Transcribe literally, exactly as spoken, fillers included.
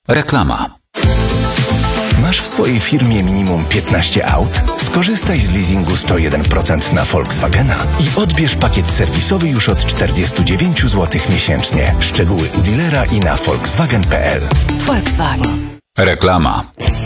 Reklama. Masz w swojej firmie minimum piętnaście aut? Skorzystaj z leasingu sto jeden procent na Volkswagena i odbierz pakiet serwisowy już od czterdzieści dziewięć złotych miesięcznie. Szczegóły u dealera i na volkswagen kropka p l. Volkswagen. Reklama.